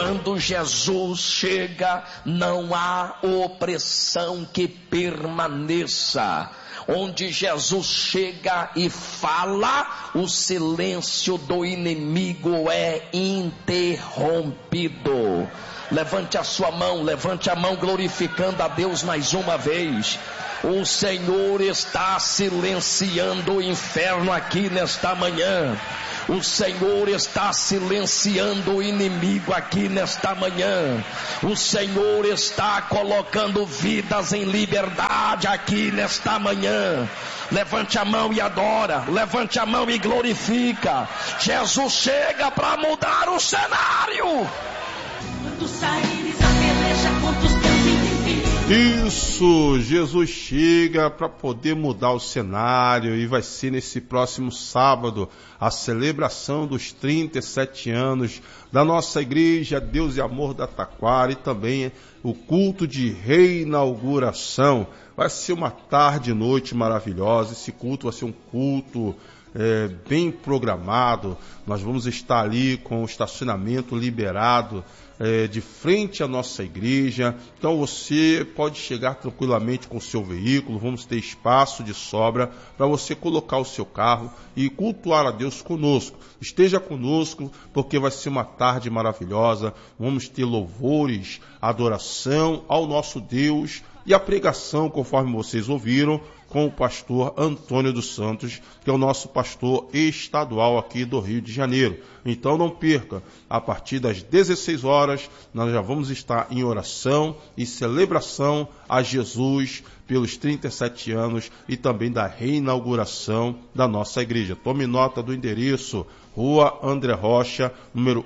Quando Jesus chega, não há opressão que permaneça. Onde Jesus chega e fala, o silêncio do inimigo é interrompido. Levante a sua mão, levante a mão glorificando a Deus mais uma vez. O Senhor está silenciando o inferno aqui nesta manhã. O Senhor está silenciando o inimigo aqui nesta manhã. O Senhor está colocando vidas em liberdade aqui nesta manhã. Levante a mão e adora. Levante a mão e glorifica. Jesus chega para mudar o cenário. Quando saíres a peleja contra os teus inimigos. Isso, Jesus chega para poder mudar o cenário e vai ser nesse próximo sábado a celebração dos 37 anos da nossa igreja Deus e Amor da Taquara e também o culto de reinauguração. Vai ser uma tarde e noite maravilhosa, esse culto vai ser um culto bem programado. Nós vamos estar ali com o estacionamento liberado de frente à nossa igreja, então você pode chegar tranquilamente com o seu veículo, vamos ter espaço de sobra para você colocar o seu carro e cultuar a Deus conosco. Esteja conosco, porque vai ser uma tarde maravilhosa, vamos ter louvores, adoração ao nosso Deus e a pregação, conforme vocês ouviram, com o pastor Antônio dos Santos, que é o nosso pastor estadual aqui do Rio de Janeiro. Então não perca, a partir das 16 horas, nós já vamos estar em oração e celebração a Jesus pelos 37 anos e também da reinauguração da nossa igreja. Tome nota do endereço, Rua André Rocha, número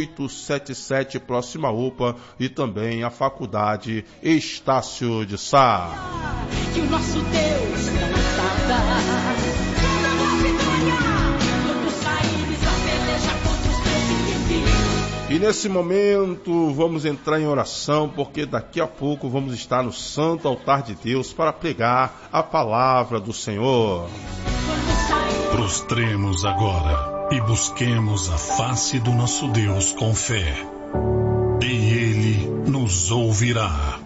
877, próxima UPA, e também a Faculdade Estácio de Sá. Que o nosso Deus E nesse momento vamos entrar em oração, porque daqui a pouco vamos estar no Santo Altar de Deus para pregar a palavra do Senhor. Prostremos agora e busquemos a face do nosso Deus com fé, e Ele nos ouvirá.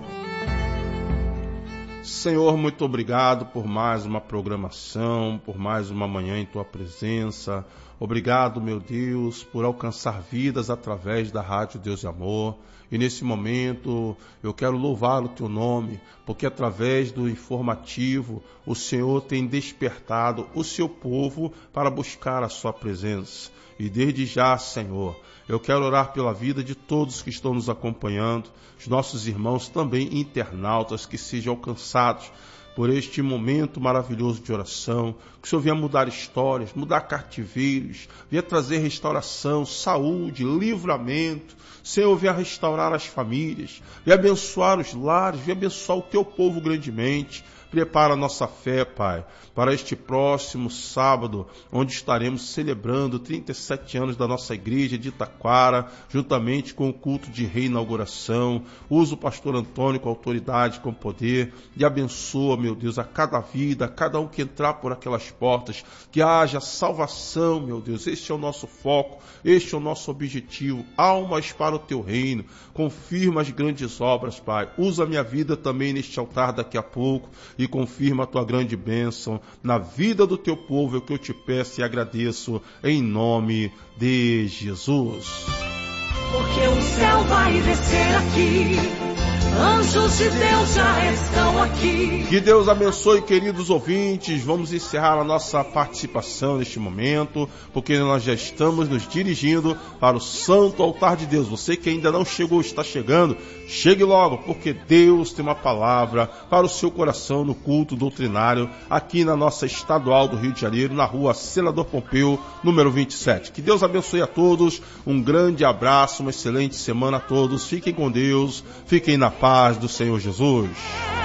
Senhor, muito obrigado por mais uma programação, por mais uma manhã em Tua presença. Obrigado, meu Deus, por alcançar vidas através da Rádio Deus e Amor. E nesse momento eu quero louvar o Teu nome, porque através do informativo o Senhor tem despertado o Seu povo para buscar a Sua presença. E desde já, Senhor, eu quero orar pela vida de todos que estão nos acompanhando, os nossos irmãos também internautas, que sejam alcançados por este momento maravilhoso de oração, que o Senhor venha mudar histórias, mudar cativeiros, venha trazer restauração, saúde, livramento. Senhor, venha restaurar as famílias, venha abençoar os lares, venha abençoar o Teu povo grandemente. Prepara a nossa fé, Pai, para este próximo sábado, onde estaremos celebrando 37 anos da nossa igreja de Taquara, juntamente com o culto de reinauguração. Usa o pastor Antônio com autoridade, com poder, e abençoa, meu Deus, a cada vida, a cada um que entrar por aquelas portas, que haja salvação, meu Deus. Este é o nosso foco, este é o nosso objetivo, almas para o Teu reino. Confirma as grandes obras, Pai. Usa a minha vida também neste altar daqui a pouco, e confirma a Tua grande bênção na vida do Teu povo, é o que eu te peço e agradeço em nome de Jesus. Porque o céu vai descer aqui, anjos de Deus já estão aqui. Que Deus abençoe, queridos ouvintes. Vamos encerrar a nossa participação neste momento, porque nós já estamos nos dirigindo para o Santo Altar de Deus. Você que ainda não chegou, está chegando, chegue logo, porque Deus tem uma palavra para o seu coração no culto doutrinário aqui na nossa estadual do Rio de Janeiro, na rua Senador Pompeu, número 27. Que Deus abençoe a todos, um grande abraço, uma excelente semana a todos. Fiquem com Deus, fiquem na paz do Senhor Jesus.